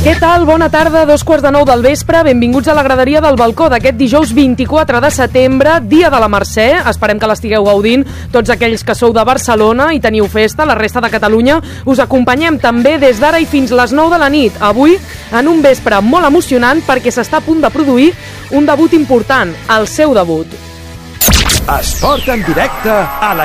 Què tal? Bona tarda, 8:45 del vespre. Benvinguts a la graderia del balcó d'aquest dijous 24 de setembre, dia de la Mercè. Esperem que l'estigueu gaudint tots aquells que sou de Barcelona i teniu festa. La resta de Catalunya us acompanyem també des d'ara i fins les 9 de la nit. Avui, en un vespre molt emocionant perquè s'està a punt de produir un debut important, el seu debut. Esport en directe a la